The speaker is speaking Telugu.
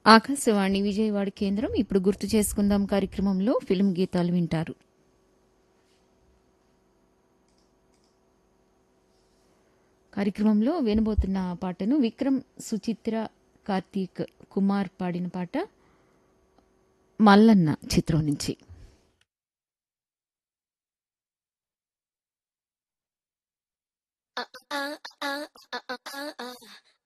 ఆకాశవాణి విజయవాడ కేంద్రం ఇప్పుడు గుర్తు చేసుకుందాం కార్యక్రమంలో ఫిల్మ్ గీతాలు వింటారు. కార్యక్రమంలో వినబోతున్న పాటను విక్రమ్, సుచిత్ర, కార్తీక్, కుమార్ పాడిన పాట మల్లన్న చిత్రం నుంచి. Uh, uh, uh, uh, uh, uh, uh.